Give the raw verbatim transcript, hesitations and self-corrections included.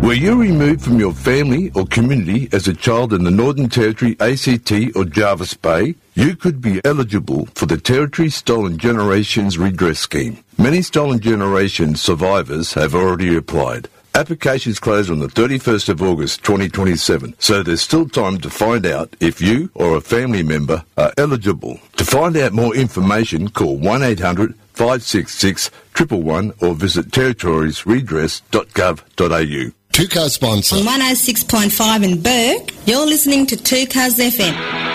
Were you removed from your family or community as a child in the Northern Territory, A C T or Jervis Bay? You could be eligible for the Territory Stolen Generations Redress Scheme. Many Stolen Generations survivors have already applied. Applications close on the thirty-first of August twenty twenty-seven, so there's still time to find out if you or a family member are eligible. To find out more information, call one eight hundred five six six one one one or visit territories redress dot gov dot a u. Two Cars sponsor. On one oh six point five in Burke, you're listening to Two Cars F M.